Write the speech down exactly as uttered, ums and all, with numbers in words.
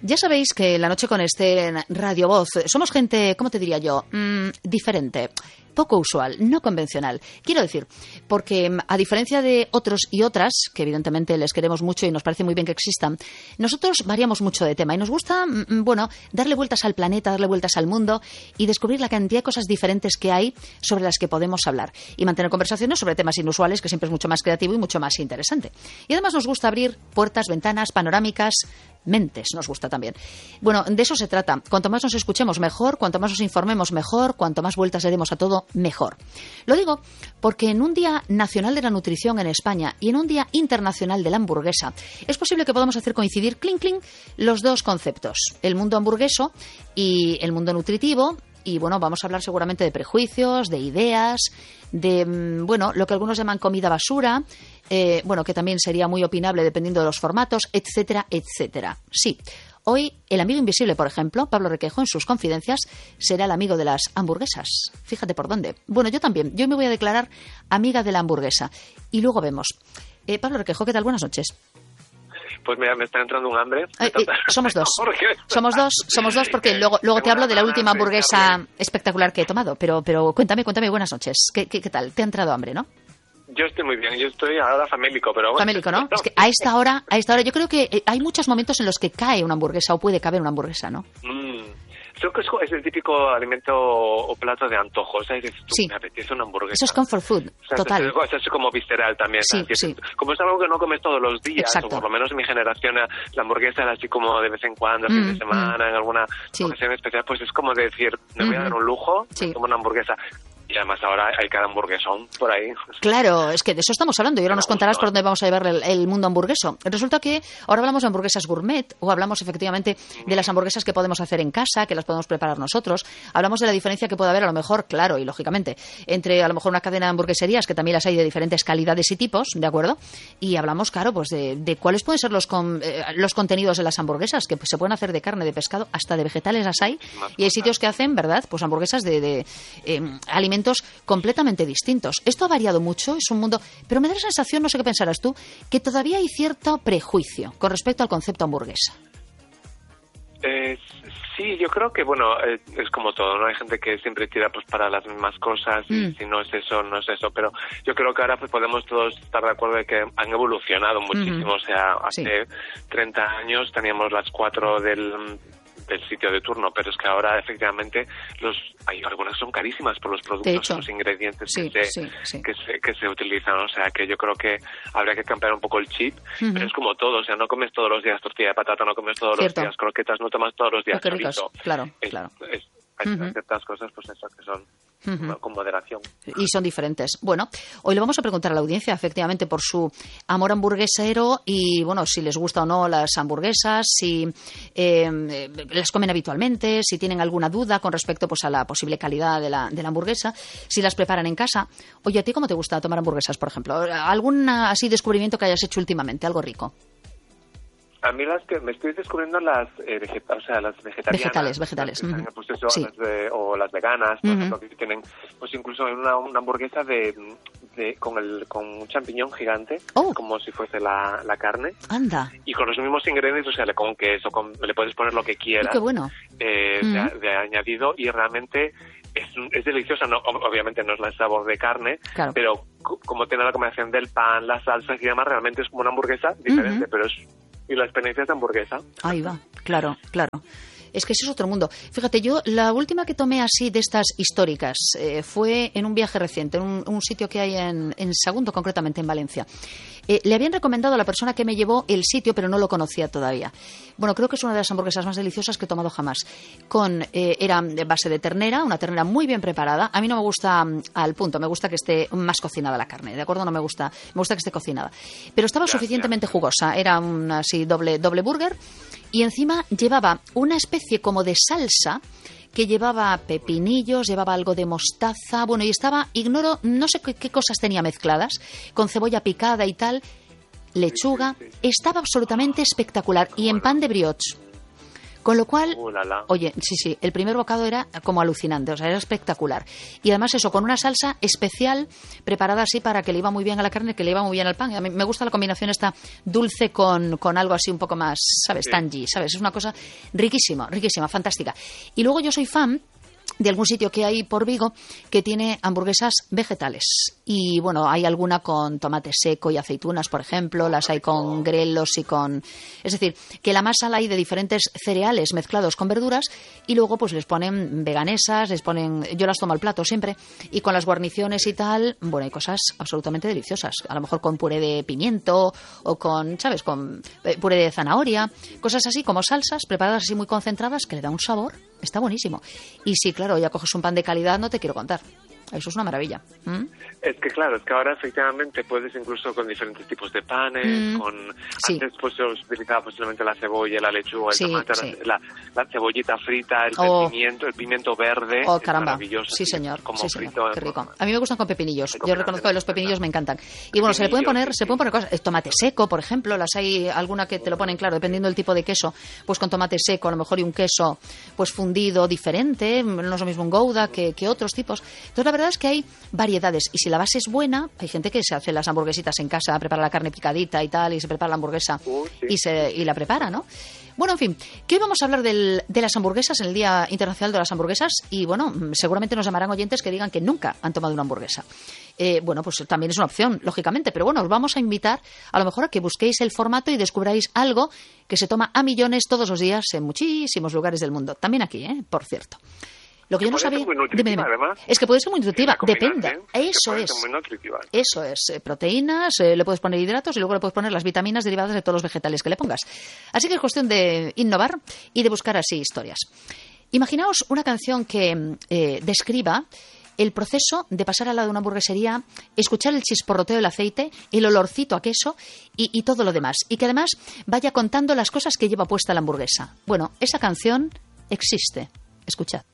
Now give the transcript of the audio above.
Ya sabéis que La Noche con Esther en Radio Voz somos gente, ¿cómo te diría yo? Mm, diferente, poco usual, no convencional. Quiero decir, porque a diferencia de otros y otras, que evidentemente les queremos mucho y nos parece muy bien que existan, nosotros variamos mucho de tema y nos gusta, bueno, darle vueltas al planeta, darle vueltas al mundo y descubrir la cantidad de cosas diferentes que hay sobre las que podemos hablar y mantener conversaciones sobre temas inusuales, que siempre es mucho más creativo y mucho más interesante. Y además nos gusta abrir puertas, ventanas, panorámicas, mentes nos gusta también. Bueno, de eso se trata. Cuanto más nos escuchemos, mejor. Cuanto más nos informemos, mejor. Cuanto más vueltas le demos a todo, mejor. Lo digo porque en un Día Nacional de la Nutrición en España y en un Día Internacional de la Hamburguesa es posible que podamos hacer coincidir, clink, clink, los dos conceptos. El mundo hamburgueso y el mundo nutritivo. Y bueno, vamos a hablar seguramente de prejuicios, de ideas, de, bueno, lo que algunos llaman comida basura, eh, bueno, que también sería muy opinable dependiendo de los formatos, etcétera, etcétera. Sí, hoy el amigo invisible, por ejemplo, Pablo Requejo, en sus confidencias, será el amigo de las hamburguesas. Fíjate por dónde. Bueno, yo también. Yo me voy a declarar amiga de la hamburguesa. Y luego vemos. Eh, Pablo Requejo, ¿qué tal? Buenas noches. Pues mira, me está entrando un hambre. Eh, eh, somos dos. Somos dos, somos dos porque luego, luego te hablo de la última hamburguesa espectacular que he tomado. Pero, pero cuéntame, cuéntame, buenas noches. ¿Qué, qué, qué tal? ¿Te ha entrado hambre, no? Yo estoy muy bien, yo estoy ahora famélico, pero bueno. Famélico, ¿no? Es que a esta hora, a esta hora, yo creo que hay muchos momentos en los que cae una hamburguesa o puede caber una hamburguesa, ¿no? Mm. Creo que es el típico alimento o plato de antojo. O sea, dices, tú, sí. Me apetece una hamburguesa. Eso es comfort food, o sea, total. Es, es como visceral también. Sí, ¿sabes? sí. Como es algo que no comes todos los días, exacto. O por lo menos en mi generación la hamburguesa era así como de vez en cuando, mm, fin de semana, mm. en alguna sí. ocasión especial, pues es como decir, me voy a dar un lujo, sí. Como una hamburguesa. Y además ahora hay cada hamburguesón por ahí. Claro, es que de eso estamos hablando y ahora nos contarás por dónde vamos a llevar el, el mundo hamburgueso. Resulta que ahora hablamos de hamburguesas gourmet o hablamos efectivamente de las hamburguesas que podemos hacer en casa, que las podemos preparar nosotros. Hablamos de la diferencia que puede haber a lo mejor, claro y lógicamente, entre a lo mejor una cadena de hamburgueserías que también las hay de diferentes calidades y tipos, ¿de acuerdo? Y hablamos, claro, pues de, de cuáles pueden ser los, con, eh, los contenidos de las hamburguesas, que pues, se pueden hacer de carne, de pescado, hasta de vegetales las hay. Y hay sitios que hacen, ¿verdad? Pues hamburguesas de, de eh, alimentos completamente distintos. Esto ha variado mucho, es un mundo, pero me da la sensación, no sé qué pensarás tú, que todavía hay cierto prejuicio con respecto al concepto hamburguesa. Eh, sí, yo creo que, bueno, eh, es como todo, ¿no? Hay gente que siempre tira pues para las mismas cosas y mm. si no es eso, no es eso, pero yo creo que ahora pues podemos todos estar de acuerdo de que han evolucionado muchísimo, mm-hmm. O sea, hace sí. treinta años teníamos las cuatro del... del sitio de turno, pero es que ahora efectivamente los hay algunas son carísimas por los productos, los ingredientes sí, que, se, sí, sí. que se que se utilizan, o sea que yo creo que habría que cambiar un poco el chip, uh-huh. Pero es como todo, o sea, no comes todos los días tortilla de patata, no comes todos Cierto. Los días croquetas, no tomas todos los días oh, chorizo. Claro, es, claro. Es, hay uh-huh. ciertas cosas, pues eso, que son uh-huh. con moderación. Y son diferentes. Bueno, hoy le vamos a preguntar a la audiencia, efectivamente, por su amor hamburguesero y, bueno, si les gusta o no las hamburguesas, si eh, las comen habitualmente, si tienen alguna duda con respecto pues a la posible calidad de la, de la hamburguesa, si las preparan en casa. Oye, ¿a ti cómo te gusta tomar hamburguesas, por ejemplo? ¿Algún así descubrimiento que hayas hecho últimamente? ¿Algo rico? A mí las que me estoy descubriendo las eh, vegeta- o sea, las vegetarianas. Vegetales, vegetales. Las Uh-huh. pues eso, sí. las de, o las veganas, por uh-huh. ejemplo, que tienen pues incluso una, una hamburguesa de, de con el con un champiñón gigante, oh. como si fuese la, la carne. Anda. Y con los mismos ingredientes, o sea, con queso, con, le puedes poner lo que quieras. Oh, qué bueno. Eh, uh-huh. de, de añadido y realmente es, es deliciosa, no, obviamente no es el sabor de carne, claro. Pero c- como tiene la combinación del pan, las salsas y demás, realmente es como una hamburguesa diferente, uh-huh. Pero es y la experiencia es de hamburguesa. Ahí va, claro, claro. Es que ese es otro mundo. Fíjate, yo la última que tomé así de estas históricas eh, fue en un viaje reciente, en un, un sitio que hay en, en Sagunto, concretamente en Valencia. Eh, le habían recomendado a la persona que me llevó el sitio, pero no lo conocía todavía. Bueno, creo que es una de las hamburguesas más deliciosas que he tomado jamás. Con, eh, era de base de ternera, una ternera muy bien preparada. A mí no me gusta um, al punto, me gusta que esté más cocinada la carne, ¿de acuerdo? No me gusta, me gusta que esté cocinada. Pero estaba ya, suficientemente ya. jugosa, era un así doble, doble burger. Y encima llevaba una especie como de salsa que llevaba pepinillos, llevaba algo de mostaza, bueno, y estaba, ignoro, no sé qué, qué cosas tenía mezcladas, con cebolla picada y tal, lechuga, estaba absolutamente espectacular, y en pan de brioche, Con lo cual, Uh, la, la. oye, sí, sí, el primer bocado era como alucinante, o sea, era espectacular. Y además eso, con una salsa especial, preparada así para que le iba muy bien a la carne, que le iba muy bien al pan. A mí me gusta la combinación esta dulce con, con algo así un poco más, ¿sabes? Sí. Tangy, ¿sabes? Es una cosa riquísima, riquísima, fantástica. Y luego yo soy fan de algún sitio que hay por Vigo que tiene hamburguesas vegetales. Y bueno, hay alguna con tomate seco y aceitunas, por ejemplo, las hay con grelos y con... Es decir, que la masa la hay de diferentes cereales mezclados con verduras y luego pues les ponen veganesas, les ponen... Yo las tomo al plato siempre y con las guarniciones y tal, bueno, hay cosas absolutamente deliciosas. A lo mejor con puré de pimiento o con, ¿sabes? Con eh, puré de zanahoria, cosas así como salsas preparadas así muy concentradas que le da un sabor. Está buenísimo. Y sí, claro, ya coges un pan de calidad, no te quiero contar. Eso es una maravilla. ¿Mm? Es que claro, es que ahora efectivamente puedes incluso con diferentes tipos de panes, Mm, con sí. antes pues se utilizaba posiblemente la cebolla, la lechuga, el Sí, tomate, sí. la, la cebollita frita, el, Oh. el pimiento, el pimiento verde, Oh, es caramba. maravilloso. Sí, así, señor. como Sí, señor. frito. Qué rico. A mí me gustan con pepinillos. Qué Yo combinación reconozco que los perfecta. pepinillos me encantan. Y bueno, se le pueden Pepinillos, poner, sí, se sí. pueden poner cosas. eh, Tomate seco, por ejemplo. Las hay alguna que te lo ponen, claro, dependiendo del tipo de queso. Pues con tomate seco, a lo mejor y un queso pues fundido diferente. No es lo mismo un Gouda que, que otros tipos. Entonces la verdad es que hay variedades. Y si la base es buena, hay gente que se hace las hamburguesitas en casa, prepara la carne picadita y tal, y se prepara la hamburguesa Uh, sí. y, se, y la prepara, ¿no? Bueno, en fin, que hoy vamos a hablar del, de las hamburguesas, en el Día Internacional de las Hamburguesas, y bueno, seguramente nos llamarán oyentes que digan que nunca han tomado una hamburguesa. Eh, bueno, pues también es una opción, lógicamente, pero bueno, os vamos a invitar a lo mejor a que busquéis el formato y descubráis algo que se toma a millones todos los días en muchísimos lugares del mundo. También aquí, ¿eh? Por cierto. Lo que yo no puede ser sabía... muy nutritiva, Dime, dime. además. Es que puede ser muy nutritiva, Esa combinación, depende. que Eso puede es. ser muy nutritiva. Eso es, eh, proteínas, eh, le puedes poner hidratos y luego le puedes poner las vitaminas derivadas de todos los vegetales que le pongas. Así que es cuestión de innovar y de buscar así historias. Imaginaos una canción que eh, describa el proceso de pasar al lado de una hamburguesería, escuchar el chisporroteo del aceite, el olorcito a queso y, y todo lo demás. Y que además vaya contando las cosas que lleva puesta la hamburguesa. Bueno, esa canción existe. Escuchad.